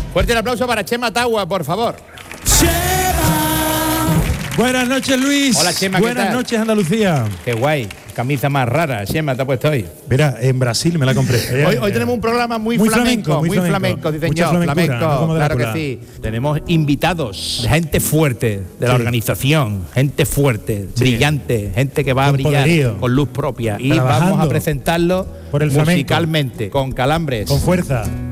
Fuerte el aplauso para Chema Tagua, por favor. Buenas noches, Luis. Hola, Chema, ¿qué Buenas tal? noches, Andalucía. Qué guay. Camisa más rara, Chema, te ha puesto hoy. Mira, en Brasil me la compré. Hoy tenemos un programa muy flamenco, sí señor, flamenco, ¿no? claro que sí. Tenemos invitados, gente fuerte de la organización, gente fuerte, brillante, gente que va a brillar poderío, con luz propia. Y trabajando vamos a presentarlo por el flamenco, musicalmente, con calambres, con fuerza.